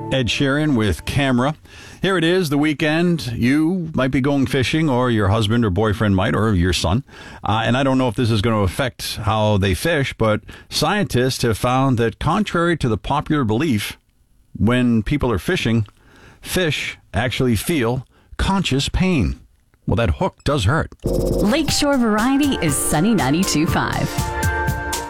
Ed Sheeran with Camera. Here it is, the weekend. You might be going fishing, or your husband or boyfriend might, or your son. And I don't know if this is going to affect how they fish, but scientists have found that contrary to the popular belief, when people are fishing, fish actually feel conscious pain. Well, that hook does hurt. Lakeshore Variety is Sunny 92.5.